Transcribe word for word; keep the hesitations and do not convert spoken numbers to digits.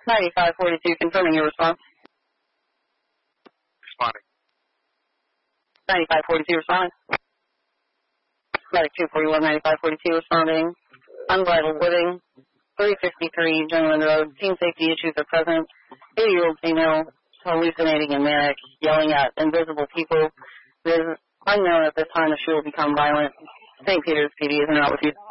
ninety-five forty-two, confirming your response. Responding. ninety-five forty-two, responding. Medic two forty-one, ninety-five forty-two, responding. Unbridled living, three fifty-three, Gentleman Road. Team safety issues are present. eighty-year-old female, hallucinating and manic, yelling at invisible people. It is unknown at this time if she will become violent. Saint Peter's P D is not with you.